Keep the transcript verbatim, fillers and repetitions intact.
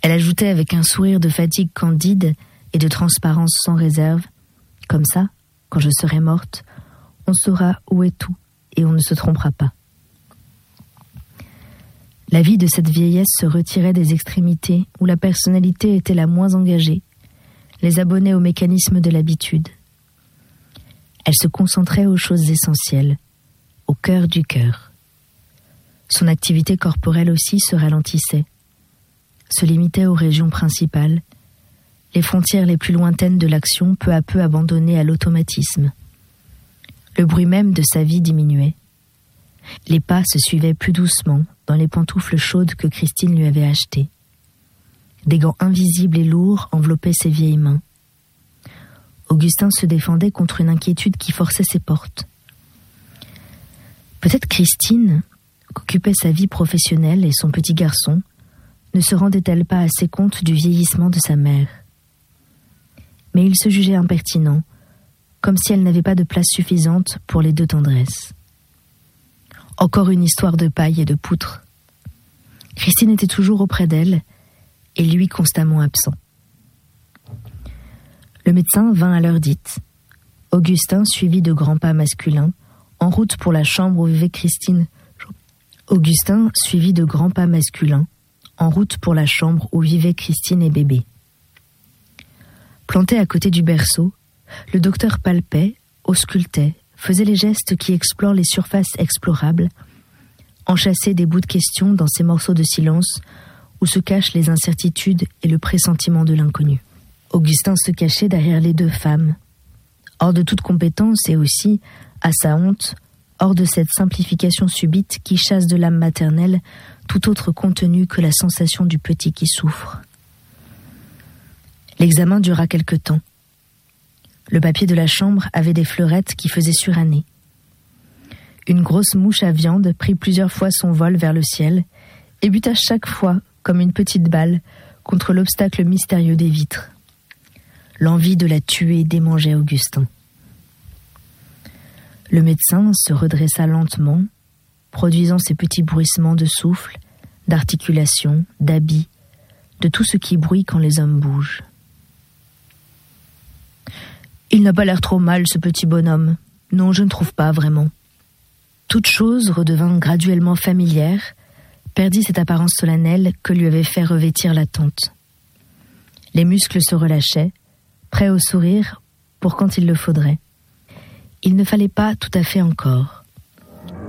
Elle ajoutait avec un sourire de fatigue candide et de transparence sans réserve, « Comme ça, quand je serai morte, on saura où est tout et on ne se trompera pas. » La vie de cette vieillesse se retirait des extrémités où la personnalité était la moins engagée, les abonnait au mécanisme de l'habitude. Elle se concentrait aux choses essentielles, au cœur du cœur. Son activité corporelle aussi se ralentissait, se limitait aux régions principales, les frontières les plus lointaines de l'action peu à peu abandonnées à l'automatisme. Le bruit même de sa vie diminuait. Les pas se suivaient plus doucement dans les pantoufles chaudes que Christine lui avait achetées. Des gants invisibles et lourds enveloppaient ses vieilles mains. Augustin se défendait contre une inquiétude qui forçait ses portes. Peut-être Christine, qu'occupait sa vie professionnelle et son petit garçon, ne se rendait-elle pas assez compte du vieillissement de sa mère. Mais il se jugeait impertinent, comme si elle n'avait pas de place suffisante pour les deux tendresses. Encore une histoire de paille et de poutre. Christine était toujours auprès d'elle, et lui constamment absent. Le médecin vint à l'heure dite. Augustin suivit de grands pas masculins, en route pour la chambre où vivait Christine. Augustin suivit de grands pas masculins, en route pour la chambre où vivaient Christine et bébé. Planté à côté du berceau, le docteur palpait, auscultait, faisait les gestes qui explorent les surfaces explorables, enchâssait des bouts de questions dans ces morceaux de silence où se cachent les incertitudes et le pressentiment de l'inconnu. Augustin se cachait derrière les deux femmes, hors de toute compétence et aussi, à sa honte, hors de cette simplification subite qui chasse de l'âme maternelle tout autre contenu que la sensation du petit qui souffre. L'examen dura quelque temps. Le papier de la chambre avait des fleurettes qui faisaient suranner. Une grosse mouche à viande prit plusieurs fois son vol vers le ciel et buta chaque fois, comme une petite balle, contre l'obstacle mystérieux des vitres. L'envie de la tuer démangeait Augustin. Le médecin se redressa lentement, produisant ces petits bruissements de souffle, d'articulation, d'habit, de tout ce qui bruit quand les hommes bougent. « Il n'a pas l'air trop mal, ce petit bonhomme. Non, je ne trouve pas vraiment. » Toute chose redevint graduellement familière, perdit cette apparence solennelle que lui avait fait revêtir la tante. Les muscles se relâchaient, prêts au sourire pour quand il le faudrait. Il ne fallait pas tout à fait encore.